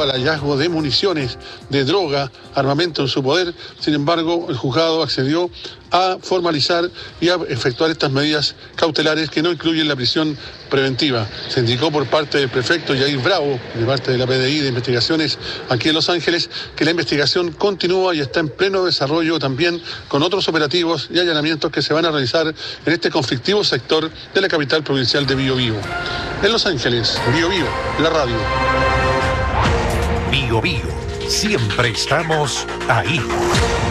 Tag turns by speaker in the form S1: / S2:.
S1: al hallazgo de municiones, de droga, armamento en su poder. Sin embargo, el juzgado accedió a formalizar y a efectuar estas medidas cautelares que no incluyen la prisión preventiva. Se indicó por parte del prefecto Yair Bravo, de parte de la PDI de Investigaciones aquí en Los Ángeles, que la investigación continúa y está en pleno desarrollo también con otros operativos y allanamientos que se van a realizar en este conflictivo sector de la capital provincial de Biobío. En Los Ángeles, Biobío, la radio.
S2: Biobío, siempre estamos ahí.